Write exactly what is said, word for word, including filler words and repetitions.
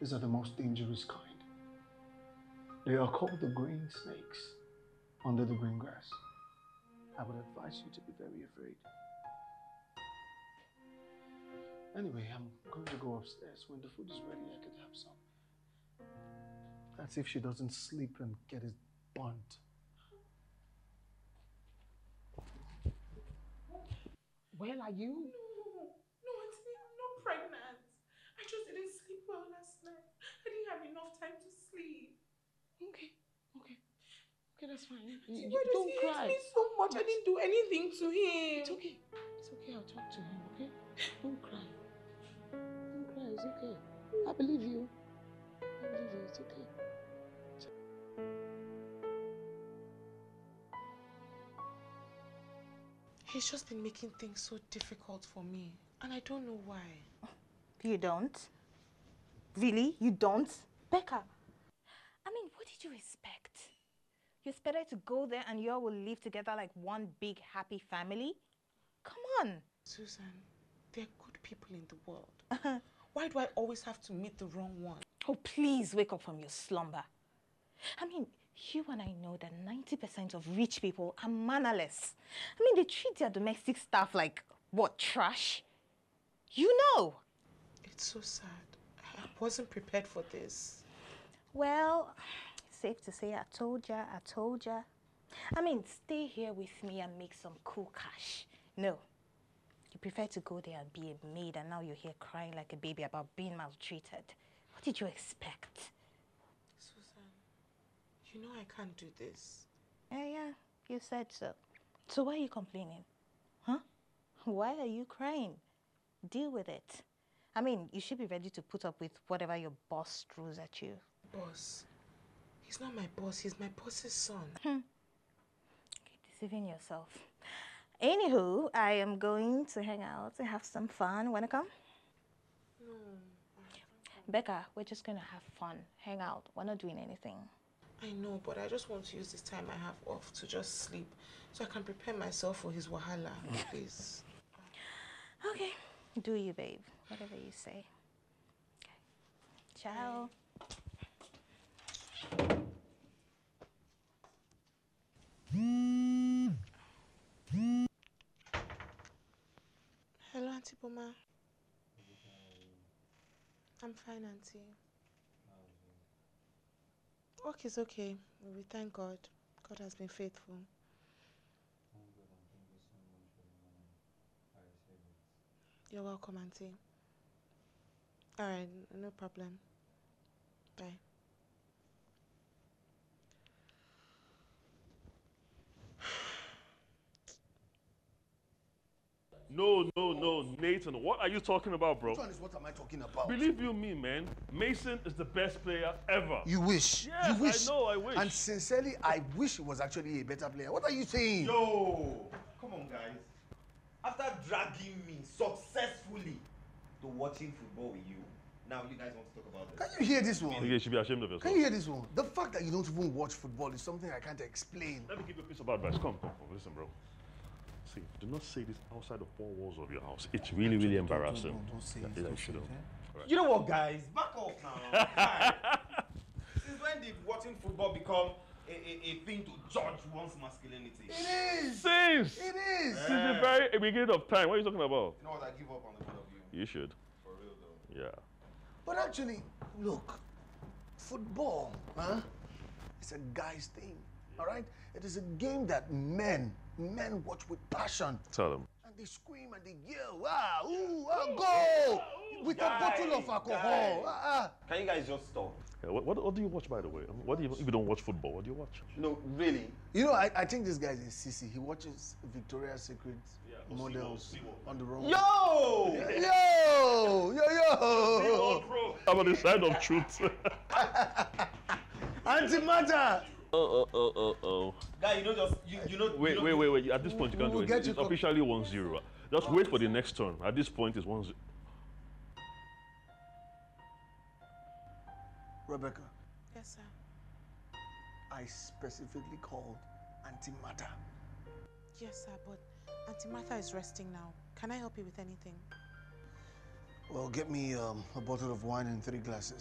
These are the most dangerous kind. They are called the green snakes under the green grass. I would advise you to be very afraid. Anyway, I'm going to go upstairs. When the food is ready, I could have some. That's if she doesn't sleep and get it burnt. Where are you? No, no, Auntie, I'm not pregnant. I just didn't sleep well last night. I didn't have enough time to sleep. Okay, okay. Okay, that's fine. You, Why you, does don't he cry. hate me so much? I didn't do anything to him. It's okay. It's okay. I'll talk to him, okay? Don't cry. Don't cry. It's okay. I believe you. I believe you. It's okay. He's just been making things so difficult for me. And I don't know why. You don't? Really? You don't? Becca, I mean, what did you expect? You expected to go there and you all will live together like one big happy family? Come on. Susan, there are good people in the world. Why do I always have to meet the wrong one? Oh, please wake up from your slumber. I mean, you and I know that ninety percent of rich people are mannerless. I mean, they treat their domestic staff like, what, trash? You know. It's so sad. I wasn't prepared for this. Well, it's safe to say I told ya, I told ya. I mean, stay here with me and make some cool cash. No. You prefer to go there and be a maid, and now you're here crying like a baby about being maltreated. What did you expect? Susan, you know I can't do this. Yeah, yeah, you said so. So why are you complaining? Huh? Why are you crying? Deal with it. I mean, you should be ready to put up with whatever your boss throws at you. Boss? He's not my boss, he's my boss's son. Hmm. Okay, deceiving yourself. Anywho, I am going to hang out and have some fun. Wanna come? No. Becca, we're just gonna have fun. Hang out. We're not doing anything. I know, but I just want to use this time I have off to just sleep so I can prepare myself for his wahala, please. Okay. Do you, babe. Whatever you say. Okay. Ciao. Hello, Auntie Boma. I'm fine, Auntie. Work is okay. We thank God. God has been faithful. You're welcome, Auntie. All right, no problem. Bye. No, no, no, Nathan, what are you talking about, bro? Which one is what am I talking about? Believe you me, man, Mason is the best player ever. You wish. Yes, you wish. I know, I wish. And sincerely, I wish he was actually a better player. What are you saying? Yo, come on, guys. After dragging me successfully to watching football with you, now you guys want to talk about this. Can you hear this one? You should be ashamed of yourself. Can you hear this one? The fact that you don't even watch football is something I can't explain. Let me give you a piece of advice. Come, come, come. Listen, bro. See, do not say this outside the four walls of your house. It's really, really embarrassing. Don't, don't, don't say yeah, it. yeah, Don't you say shouldn't. it, eh? Right. You know what, guys? Back off now. Since when did watching football become a, a, a thing to judge one's masculinity? It is! Since! It is! Since the very beginning of time. What are you talking about? You know what? I give up on the both of you. You should. For real, though. Yeah. But actually, look, football, huh? It's a guy's thing, all right? It is a game that men, men watch with passion. Tell them. And they scream and they yell, ah, ooh, ah, go! With Guys, a bottle of alcohol. Ah, Can you guys just stop? Yeah, what, what, what do you watch, by the way? What do you, if you don't watch football, what do you watch? No, really? You know, I, I think this guy's in C C. He watches Victoria's Secret Yeah, models Seawolf, on the road. Yo! Yo! Yo, yo! How about the side of truth? Antimatter! Oh, oh, oh, oh, oh. Guy, you know just, you, you know... Wait, you know, wait, wait, wait. At this point, you can't We'll do get it. you It's co- officially one zero. Just wait for the next turn. At this point, it's one zero. Rebecca, Yes, sir. I specifically called antimatter. Yes, sir, but Auntie Martha is resting now. Can I help you with anything? Well, get me um, a bottle of wine and three glasses.